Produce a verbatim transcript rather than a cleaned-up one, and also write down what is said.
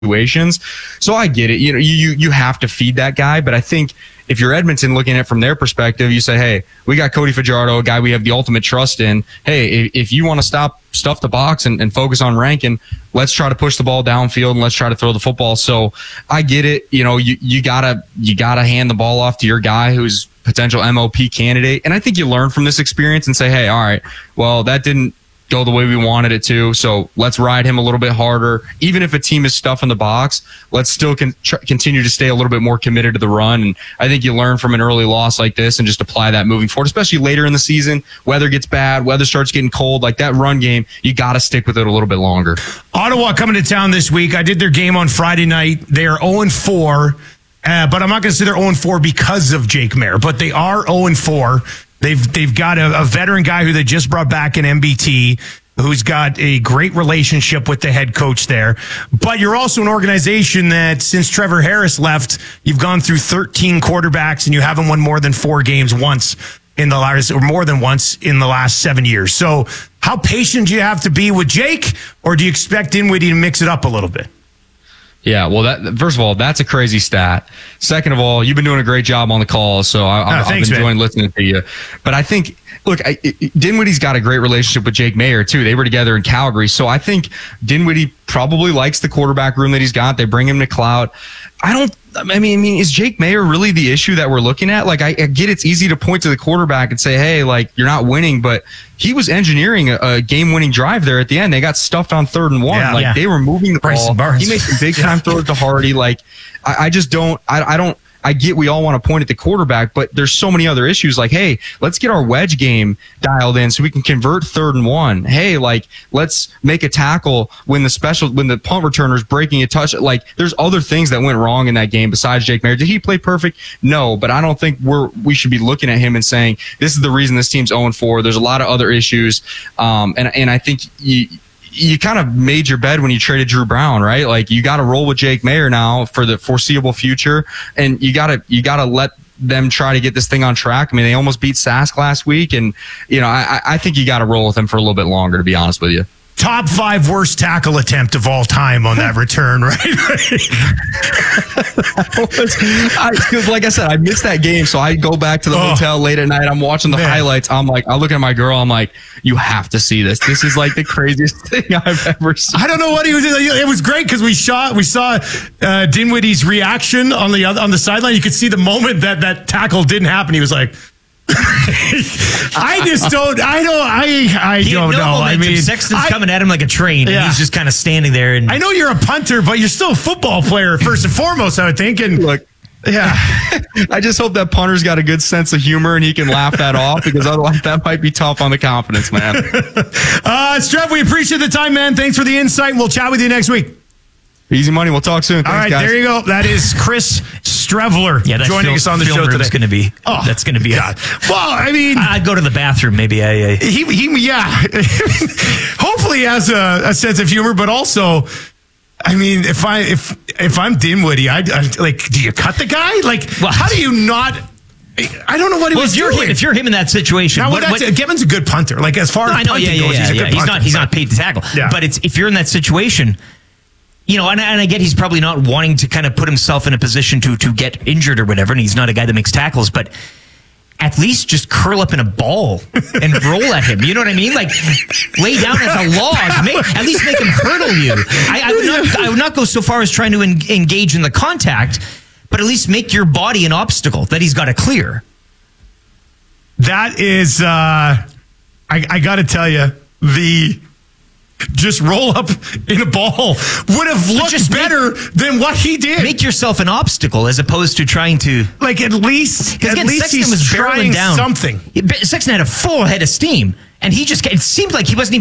situations. So I get it. You know, you you have to feed that guy, but I think if you're Edmonton looking at it from their perspective, you say, hey, we got Cody Fajardo, a guy we have the ultimate trust in. Hey, if, if you want to stop stuff the box and, and focus on Rankin, let's try to push the ball downfield and let's try to throw the football. So I get it. You know, you, you gotta you gotta hand the ball off to your guy who's potential M O P candidate. And I think you learn from this experience and say, hey, all right, well, that didn't go the way we wanted it to, so let's ride him a little bit harder. Even if a team is stuffing the box, let's still con- tr- continue to stay a little bit more committed to the run. And I think you learn from an early loss like this and just apply that moving forward, especially later in the season. Weather gets bad, weather starts getting cold, like that run game, you got to stick with it a little bit longer. Ottawa coming to town this week. I did their game on Friday night. They are oh and four, uh, but I'm not going to say they're oh and four because of Jake Maier, but they are oh and four. They've they've got a, a veteran guy who they just brought back in M B T, who's got a great relationship with the head coach there. But you're also an organization that since Trevor Harris left, you've gone through thirteen quarterbacks and you haven't won more than four games once in the last, or more than once in the last seven years. So how patient do you have to be with Jake, or do you expect Dinwiddie to mix it up a little bit? Yeah, well, that first of all, that's a crazy stat. Second of all, you've been doing a great job on the call, so I, oh, I've thanks, been enjoying man. listening to you. But I think, look, I, Dinwiddie's got a great relationship with Jake Maier, too. They were together in Calgary, so I think Dinwiddie probably likes the quarterback room that he's got. They bring him to Cloud. I don't, I mean, I mean, is Jake Maier really the issue that we're looking at? Like, I, I get it's easy to point to the quarterback and say, hey, like, you're not winning, but he was engineering a, a game-winning drive there at the end. They got stuffed on third and one. Yeah, like, yeah. they were moving the Bryson ball. Barnes. He made some big-time yeah. throws to Hardy. Like, I, I just don't, I, I don't, I get we all want to point at the quarterback, but there's so many other issues. Like, hey, let's get our wedge game dialed in so we can convert third and one. Hey, like, let's make a tackle when the special, when the punt returner's breaking a touch. Like, there's other things that went wrong in that game besides Jake Maier. Did he play perfect? No, but I don't think we're, we should be looking at him and saying, this is the reason this team's oh and four. There's a lot of other issues. Um, and, and I think you, you kind of made your bed when you traded Drew Brown, right? Like, you got to roll with Jake Maier now for the foreseeable future, and you got to you got to let them try to get this thing on track. I mean, they almost beat Sask last week, and you know, I, I think you got to roll with them for a little bit longer, to be honest with you. Top five worst tackle attempt of all time on that return, right? I, cause like I said, I missed that game, so I go back to the oh, hotel late at night. I'm watching the man. highlights. I'm like, I look at my girl. I'm like, you have to see this. This is like the craziest thing I've ever seen. I don't know what he was. It was great because we saw we saw uh, Dinwiddie's reaction on the other, on the sideline. You could see the moment that that tackle didn't happen. He was like. I just don't. I don't. I. I he don't no know. I mean, Sexton's I, coming at him like a train, and yeah. he's just kind of standing there. And I know you're a punter, but you're still a football player first and foremost. I would think. And look, yeah, I just hope that punter's got a good sense of humor and he can laugh that off, because otherwise that might be tough on the confidence, man. uh, Strev, we appreciate the time, man. Thanks for the insight. We'll chat with you next week. Easy money. We'll talk soon. Thanks, All right, guys. there you go. That is Chris Strevler yeah, that joining film, us on the film show today. That's going to be. Oh, that's going to be. God. A, well, I mean, I'd go to the bathroom. Maybe I. I he, he, yeah. Hopefully, he has a, a sense of humor, but also, I mean, if I if if I'm Dinwiddie, I like. Do you cut the guy? Like, well, how do you not? I don't know what he well, was if you're doing. Him, if you're him in that situation, now, what, that's, what, Gibbons a good punter. Like, as far no, as I know, punting yeah, yeah, goes, yeah, he's a yeah. good He's punter. not. He's not paid to tackle. Yeah. But it's if you're in that situation. You know, and, and I get he's probably not wanting to kind of put himself in a position to to get injured or whatever, and he's not a guy that makes tackles, but at least just curl up in a ball and roll at him. You know what I mean? Like, lay down as a log. Make, at least make him hurdle you. I, I, would not, I would not go so far as trying to en- engage in the contact, but at least make your body an obstacle that he's got to clear. That is, uh, I, I got to tell you, the... just roll up in a ball would have looked just better make, than what he did. Make yourself an obstacle as opposed to trying to, like, at least at again, least Sexton he's was trying down. something. Sexton had a full head of steam, and he just it seemed like he wasn't even